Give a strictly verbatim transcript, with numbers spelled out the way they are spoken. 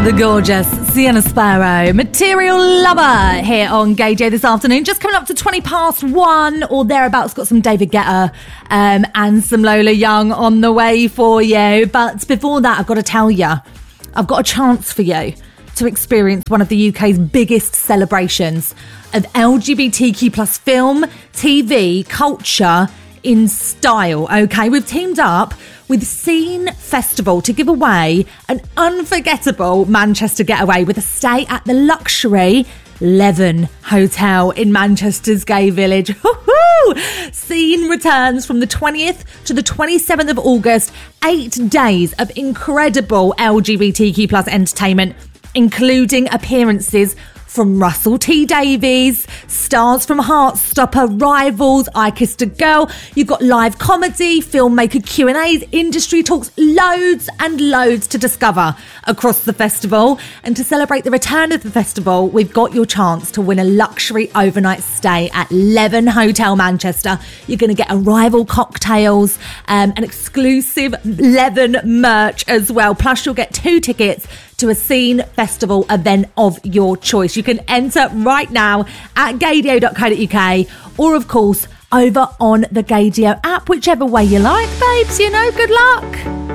the gorgeous Sienna Sparrow, Material Lover, here on Gaydio this afternoon. Just coming up to twenty past one or thereabouts. Got some David Guetta um, and some Lola Young on the way for you. But before that, I've got to tell you, I've got a chance for you to experience one of the U K's biggest celebrations of L G B T Q plus film, T V, culture in style. Okay, we've teamed up with Scene Festival to give away an unforgettable Manchester getaway with a stay at the luxury Leven Hotel in Manchester's Gay Village. Woo-hoo! Scene returns from the twentieth to the twenty-seventh of August. Eight days of incredible L G B T Q plus entertainment, including appearances from Russell T Davies, stars from Heartstopper, Rivals, I Kissed a Girl. You've got live comedy, filmmaker Q and A's, industry talks, loads and loads to discover across the festival. And to celebrate the return of the festival, we've got your chance to win a luxury overnight stay at Leven Hotel Manchester. You're going to get Arrival cocktails, um, an exclusive Leven merch as well. Plus, you'll get two tickets to a Scene Festival event of your choice. You can enter right now at gaydio dot co dot uk or, of course, over on the Gaydio app, whichever way you like, babes, you know, good luck.